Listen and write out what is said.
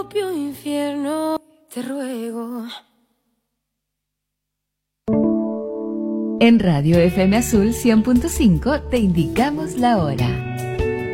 propio infierno, te ruego. En Radio FM Azul 100.5 te indicamos la hora.